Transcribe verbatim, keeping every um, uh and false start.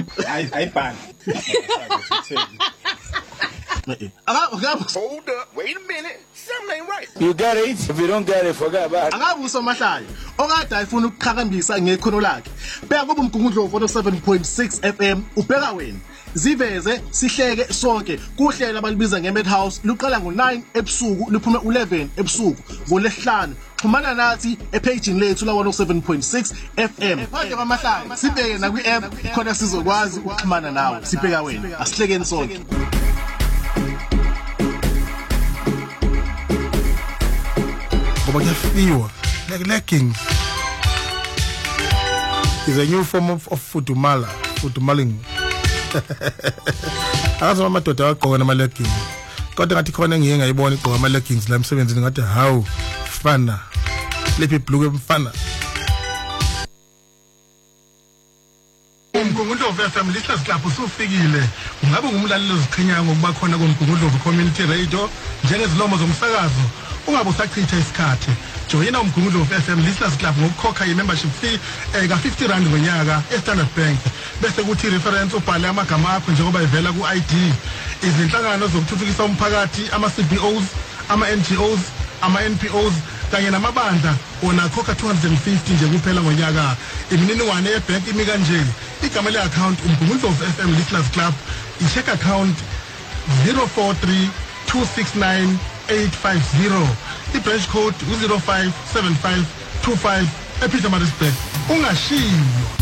Hayi ayibhani. Hold up, wait a minute. Something ain't right. You get it? If you don't get it, forget about it. Akabe usomahlaya okade ayifuna ukuqhakambisa ngekhono lakhe. Bheka kuba umgungundlovu one oh seven point six F M ubheka wena. Ziveze sihleke sonke kuhlela abalibiza ngeMadhouse luqala ngo nine ebusuku luphume eleven ebusuku ngolesihlanu. Xhumana nathi epage lethu la one oh seven point six F M. Phakathi kwamahlaya sibheke na kwi app khona sizokwazi ukuxhumana nawe. Sibheka wena asihlekeni sonke. Ngoba kuyafiwa like leggings is a new form of, of fudumala fudumaling. Akazi amadoda agqoka nama leggings kodwa ngathi khona ngiye ngayibona igqoka ama leggings la emsebenzini ngathi how fana lephi blue emfana. Umgungundlovu F M Listeners Club usufikile. Ungabe ngumlaleli oziqhenyayo ngokuba khona komgungundlovu community radio njengezilomo zomsakazo. Ungabe usachitha isikhathi. Joyina umgungundlovu F M Listeners Club ngokukhokha i-membership fee eka fifty rand ngonyaka e-Standard Bank. Bese kuthi reference ubhale amagama akho njengoba ivela ku-I D. Izinhlangano zokuthuthukisa umphakathi, ama-C B Os, ama-N G Os, ama-N P Os kanye namabandla wona khokha two hundred fifty nje kuphela ngonyaka. Imininingwane yebank imi kanje. Igama le-account umgungundlovu F M Listeners Club i-check account zero four three two six nine eight five zero. I-branch code zero five seven five two five ePietermaritzburg. Ungashiyo.